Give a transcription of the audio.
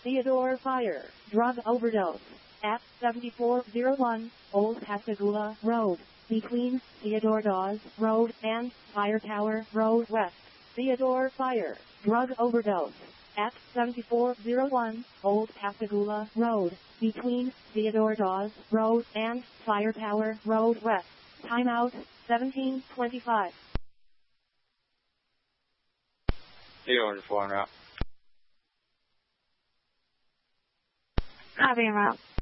Theodore Fire, drug overdose, at 7401 Old Pascagoula Road, between Theodore Dawes Road and Fire Tower Road West. Theodore Fire, drug overdose, at 7401 Old Pascagoula Road, between Theodore Dawes Road and Fire Tower Road West. Timeout, 1725. Theodore 4 en route. Copy en route.